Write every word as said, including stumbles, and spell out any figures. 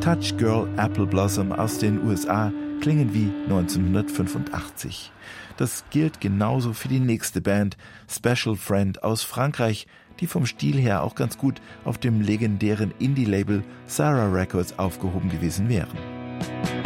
Touch Girl Apple Blossom aus den U S A klingen wie neunzehnhundertfünfundachtzig. Das gilt genauso für die nächste Band, Special Friend aus Frankreich, die vom Stil her auch ganz gut auf dem legendären Indie-Label Sarah Records aufgehoben gewesen wären.